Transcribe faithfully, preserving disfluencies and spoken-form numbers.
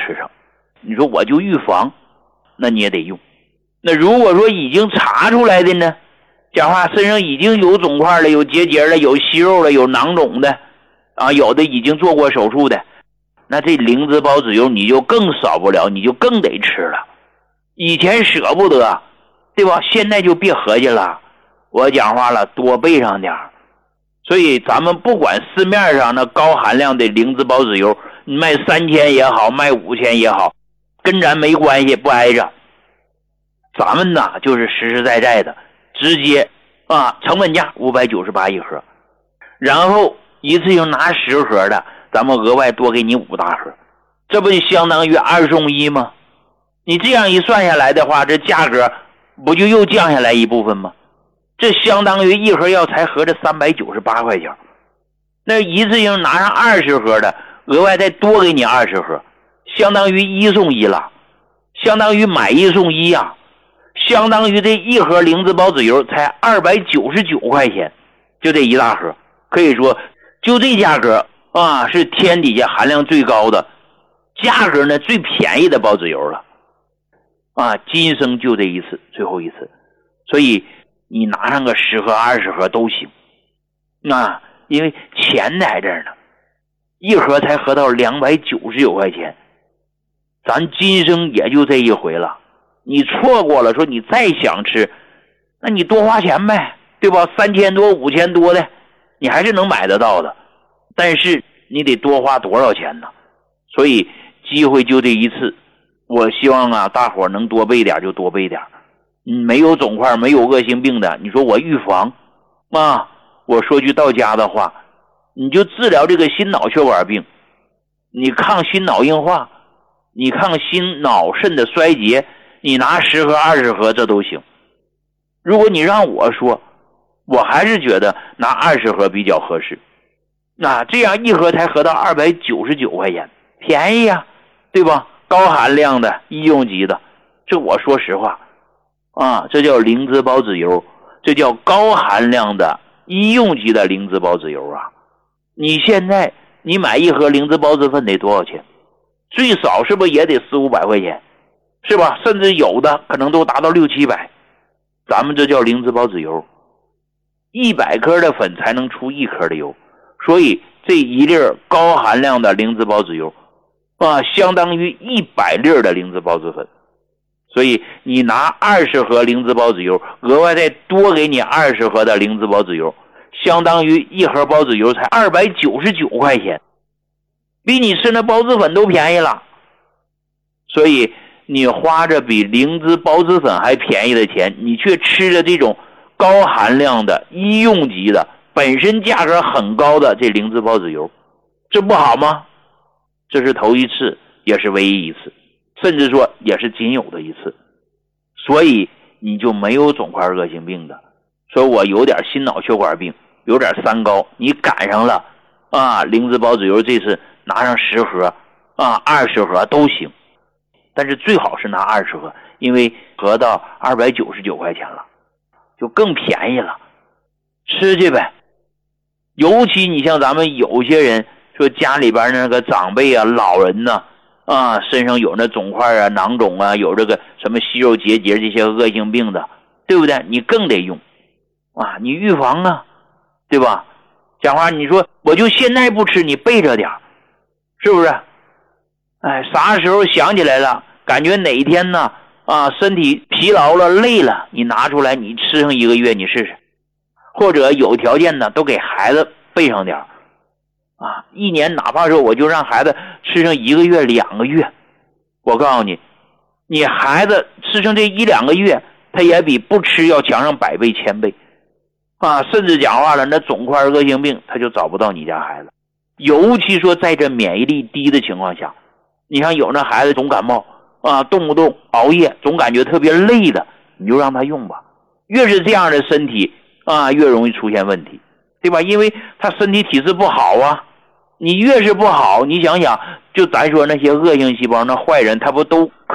吃上。你说我就预防，那你也得用。那如果说已经查出来的呢，讲话身上已经有肿块了，有结节了，有息肉了，有囊肿的啊，有的已经做过手术的，那这灵芝孢子油你就更少不了，你就更得吃了。以前舍不得，对吧？现在就别合计了，我讲话了，多备上点。所以咱们不管市面上那高含量的灵芝孢子油，你卖三千也好，卖五千也好，跟咱没关系，不挨着。咱们呢就是实实在在的直接啊，成本价五百九十八一盒，然后一次性拿十盒的，咱们额外多给你五大盒，这不就相当于二送一吗？你这样一算下来的话，这价格不就又降下来一部分吗？这相当于一盒药材合着三百九十八块钱，那一次性拿上二十盒的，额外再多给你二十盒，相当于一送一了，相当于买一送一呀、啊，相当于这一盒灵芝孢子油才二百九十九块钱，就这一大盒，可以说就这价格啊，是天底下含量最高的，价格呢最便宜的孢子油了啊！今生就这一次，最后一次，所以你拿上个十盒二十盒都行啊，因为钱在这儿呢，一盒才合到两百九十九块钱，咱今生也就这一回了。你错过了，说你再想吃，那你多花钱呗，对吧？三千多五千多的你还是能买得到的，但是你得多花多少钱呢？所以机会就这一次，我希望啊大伙能多备点就多备点。嗯，没有肿块没有恶性病的，你说我预防啊，我说句到家的话，你就治疗这个心脑血管病，你抗心脑硬化，你抗心脑肾的衰竭，你拿十盒二十盒这都行。如果你让我说，我还是觉得拿二十盒比较合适。那这样一盒才合到二百九十九块钱，便宜啊，对吧？高含量的医用级的，这我说实话啊，这叫灵芝孢子油，这叫高含量的医用级的灵芝孢子油啊。你现在你买一盒灵芝孢子粉得多少钱？最少是不是也得四五百块钱，是吧？甚至有的可能都达到六七百。咱们这叫灵芝孢子油，一百颗的粉才能出一颗的油，所以这一粒高含量的灵芝孢子油啊，相当于一百粒的灵芝孢子粉。所以你拿二十盒灵芝孢子油，额外再多给你二十盒的灵芝孢子油，相当于一盒孢子油才二百九十九块钱，比你吃那孢子粉都便宜了。所以你花着比灵芝孢子粉还便宜的钱，你却吃着这种高含量的医用级的本身价格很高的这灵芝孢子油，这不好吗？这是头一次，也是唯一一次，甚至说也是仅有的一次。所以你就没有肿块恶性病的，说我有点心脑血管病，有点三高，你赶上了啊，灵芝孢子油这次拿上十盒啊二十盒都行，但是最好是拿二十盒，因为合到二百九十九块钱了，就更便宜了，吃去呗。尤其你像咱们有些人说家里边那个长辈啊老人呢 啊, 啊身上有那肿块啊囊肿啊，有这个什么息肉结节这些恶性病的，对不对？你更得用啊，你预防啊，对吧？讲话你说我就现在不吃，你备着点，是不是？哎，啥时候想起来了，感觉哪天呢啊身体疲劳了累了，你拿出来你吃上一个月你试试，或者有条件呢都给孩子备上点啊，一年哪怕说我就让孩子吃上一个月两个月，我告诉你，你孩子吃上这一两个月，他也比不吃要强上百倍千倍啊！甚至讲话了，那肿块恶性病他就找不到你家孩子。尤其说在这免疫力低的情况下，你看有那孩子总感冒啊，动不动熬夜，总感觉特别累的，你就让他用吧。越是这样的身体啊，越容易出现问题，对吧？因为他身体体质不好啊，你越是不好，你想想，就咱说那些恶性细胞，那坏人他不都